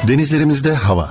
Denizlerimizde hava.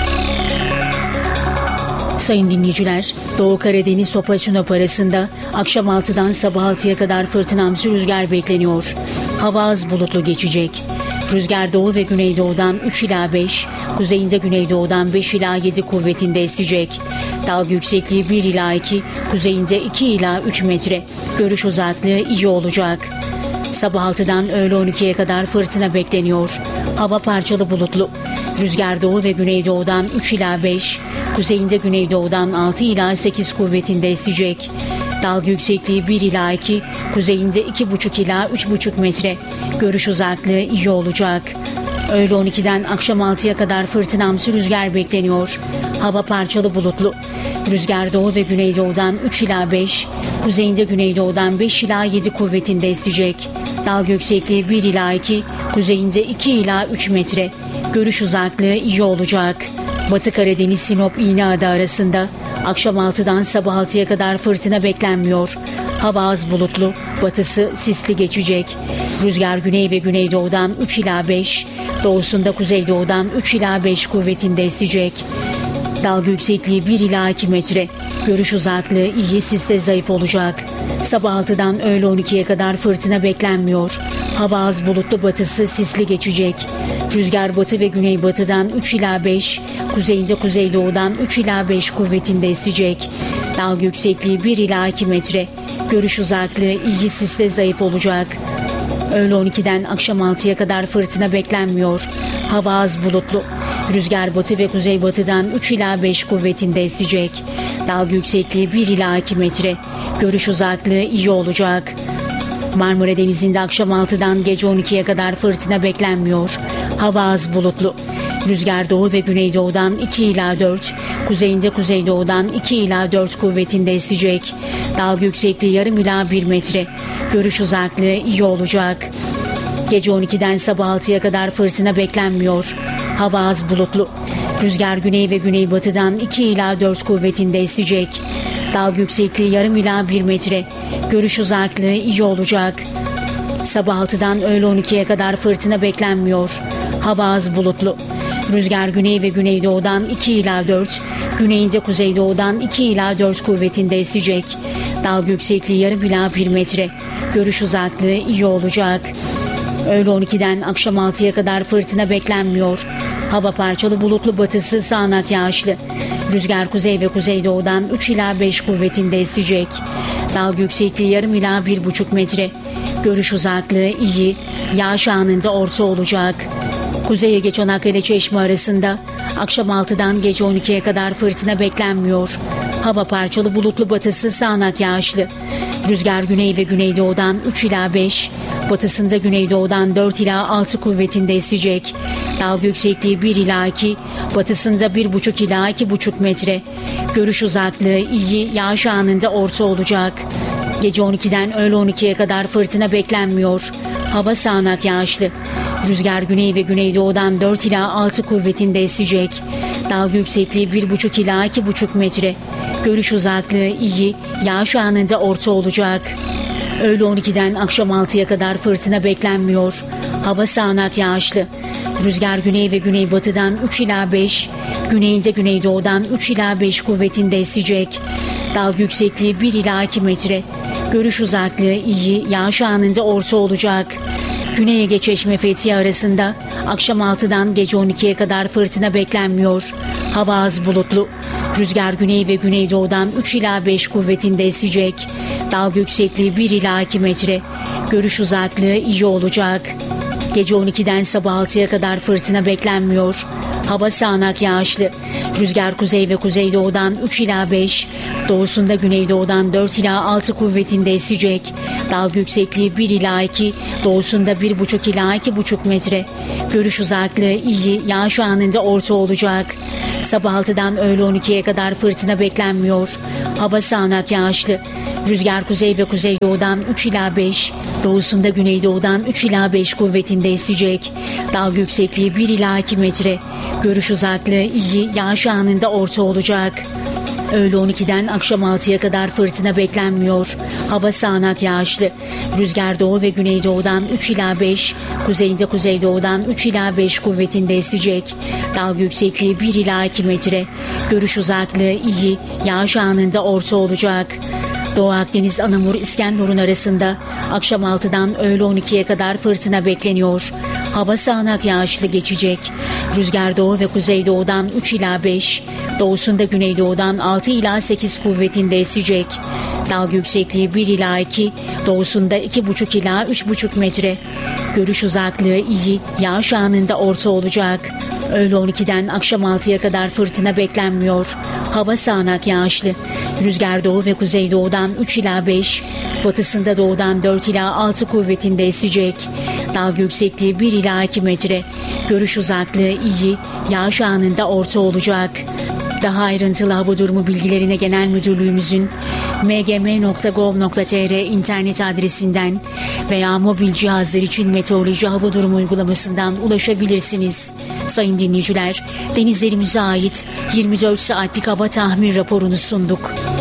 Sayın dinleyiciler, Doğu Karadeniz Sopa Sinop arasında akşam 6'dan sabah 6'ya kadar fırtınamsı rüzgar bekleniyor. Hava az bulutlu geçecek. Rüzgar doğu ve güneydoğudan 3 ila 5, kuzeyinde güneydoğudan 5 ila 7 kuvvetinde esecek. Dalga yüksekliği 1 ila 2, kuzeyinde 2 ila 3 metre. Görüş uzaklığı iyi olacak. Sabah 6'dan öğle 12'ye kadar fırtına bekleniyor. Hava parçalı bulutlu. Rüzgar doğu ve güneydoğudan 3 ila 5, kuzeyinde güneydoğudan 6 ila 8 kuvvetinde esecek. Dalga yüksekliği 1 ila 2, kuzeyinde 2,5 ila 3,5 metre. Görüş uzaklığı iyi olacak. Öğle 12'den akşam 6'ya kadar fırtınamsı rüzgar bekleniyor. Hava parçalı bulutlu. Rüzgar doğu ve güneydoğudan 3 ila 5, kuzeyinde güneydoğudan 5 ila 7 kuvvetinde esecek. Dalga yüksekliği 1 ila 2, kuzeyinde 2 ila 3 metre. Görüş uzaklığı iyi olacak. Batı Karadeniz Sinop İğneada arasında akşam 6'dan sabah 6'ya kadar fırtına beklenmiyor. Hava az bulutlu, batısı sisli geçecek. Rüzgar güney ve güneydoğudan 3 ila 5, doğusunda kuzeydoğudan 3 ila 5 kuvvetinde esecek. Dalga yüksekliği 1 ila 2 metre. Görüş uzaklığı iyi, sisle zayıf olacak. Sabah 6'dan öğle 12'ye kadar fırtına beklenmiyor. Hava az bulutlu, batısı sisli geçecek. Rüzgar batı ve güneybatıdan 3 ila 5, kuzeyinde kuzeydoğudan 3 ila 5 kuvvetinde esecek. Dalga yüksekliği 1 ila 2 metre. Görüş uzaklığı iyi, sisle zayıf olacak. Öğle 12'den akşam 6'ya kadar fırtına beklenmiyor. Hava az bulutlu. Rüzgar batı ve kuzeybatıdan 3 ila 5 kuvvetinde esecek. Dalga yüksekliği 1 ila 2 metre. Görüş uzaklığı iyi olacak. Marmara Denizi'nde akşam 6'dan gece 12'ye kadar fırtına beklenmiyor. Hava az bulutlu. Rüzgar doğu ve güneydoğudan 2 ila 4, kuzeyinde kuzeydoğudan 2 ila 4 kuvvetinde esecek. Dalga yüksekliği yarım ila 1 metre. Görüş uzaklığı iyi olacak. Gece 12'den sabah 6'ya kadar fırtına beklenmiyor. Hava az bulutlu. Rüzgar güney ve güneybatıdan 2 ila 4 kuvvetinde esecek. Dalga yüksekliği yarım ila 1 metre. Görüş uzaklığı iyi olacak. Sabah 6'dan öğle 12'ye kadar fırtına beklenmiyor. Hava az bulutlu. Rüzgar güney ve güneydoğudan 2 ila 4, güneyinde kuzeydoğudan 2 ila 4 kuvvetinde esecek. Dalga yüksekliği yarım ila 1 metre. Görüş uzaklığı iyi olacak. Öğle 12'den akşam 6'ya kadar fırtına beklenmiyor. Hava parçalı bulutlu, batısı sağanak yağışlı. Rüzgar kuzey ve kuzeydoğudan 3 ila 5 kuvvetinde esecek. Dalga yüksekliği yarım ila 1,5 metre. Görüş uzaklığı iyi, yağış anında orta olacak. Kuzey Ege Çanakkale Çeşme arasında akşam 6'dan gece 12'ye kadar fırtına beklenmiyor. Hava parçalı bulutlu, batısı sağanak yağışlı. Rüzgar güney ve güneydoğudan 3 ila 5, batısında güneydoğudan 4 ila 6 kuvvetinde esecek. Dalga yüksekliği 1 ila 2, batısında 1,5 ila 2,5 metre. Görüş uzaklığı iyi, yağış anında orta olacak. Gece 12'den öğle 12'ye kadar fırtına beklenmiyor. Hava sağanak yağışlı. Rüzgar güney ve güneydoğudan 4 ila 6 kuvvetinde esecek. Dalga yüksekliği 1,5 ila 2,5 metre. Görüş uzaklığı iyi, yağış anında orta olacak. Öğle 12'den akşam 6'ya kadar fırtına beklenmiyor. Hava sağanak yağışlı. Rüzgar güney ve güneybatıdan 3 ila 5, güneyinde güneydoğudan 3 ila 5 kuvvetinde esecek. Dalga yüksekliği 1 ila 2 metre. Görüş uzaklığı iyi, yağış anında orta olacak. Güney Ege Çeşme Fethiye arasında akşam 6'dan gece 12'ye kadar fırtına beklenmiyor. Hava az bulutlu. Rüzgar güney ve güneydoğudan 3 ila 5 kuvvetinde esecek. Dalga yüksekliği 1 ila 2 metre. Görüş uzaklığı iyi olacak. Gece 12'den sabah 6'ya kadar fırtına beklenmiyor. Hava sağanak yağışlı. Rüzgar kuzey ve kuzeydoğudan 3 ila 5, doğusunda güneydoğudan 4 ila 6 kuvvetinde esecek. Dalga yüksekliği 1 ila 2, doğusunda 1,5 ila 2,5 metre. Görüş uzaklığı iyi, yağış anında orta olacak. Sabah 6'dan öğle 12'ye kadar fırtına beklenmiyor. Hava sağanak yağışlı. Rüzgar kuzey ve kuzeydoğudan 3 ila 5, doğusunda güneydoğudan 3 ila 5 kuvvetinde esecek. Dalga yüksekliği 1 ila 2 metre. Görüş uzaklığı iyi, yağış anında orta olacak. Öğle 12'den akşam 6'ya kadar fırtına beklenmiyor. Hava sağanak yağışlı. Rüzgar doğu ve güneydoğudan 3 ila 5, kuzeyinde kuzeydoğudan 3 ila 5 kuvvetinde esecek. Dalga yüksekliği 1 ila 2 metre. Görüş uzaklığı iyi, yağış anında orta olacak. Doğu Akdeniz, Anamur, İskenderun arasında akşam 6'dan öğle 12'ye kadar fırtına bekleniyor. Hava sağanak yağışlı geçecek. Rüzgar doğu ve kuzeydoğudan 3 ila 5, doğusunda güneydoğudan 6 ila 8 kuvvetinde esecek. Dalga yüksekliği 1 ila 2, doğusunda 2,5 ila 3,5 metre. Görüş uzaklığı iyi, yağış anında orta olacak. Öğle 12'den akşam 6'ya kadar fırtına beklenmiyor. Hava sağanak yağışlı. Rüzgar doğu ve kuzeydoğudan 3 ila 5, batısında doğudan 4 ila 6 kuvvetinde esecek. Dalga yüksekliği 1 ila 2 metre. Görüş uzaklığı iyi, yağış anında orta olacak. Daha ayrıntılı hava durumu bilgilerine Genel Müdürlüğümüzün mgm.gov.tr internet adresinden veya mobil cihazlar için meteoroloji hava durumu uygulamasından ulaşabilirsiniz. Sayın dinleyiciler, denizlerimize ait 24 saatlik hava tahmin raporunu sunduk.